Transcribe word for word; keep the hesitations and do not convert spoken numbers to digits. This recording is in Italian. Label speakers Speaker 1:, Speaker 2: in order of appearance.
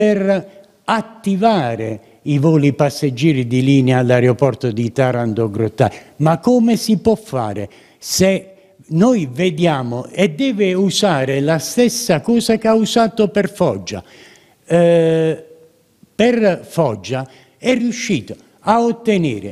Speaker 1: per attivare i voli passeggeri di linea all'aeroporto di Taranto-Grottaglie. Ma come si può fare se noi vediamo, e deve usare la stessa cosa che ha usato per Foggia? Eh, per Foggia è riuscito a ottenere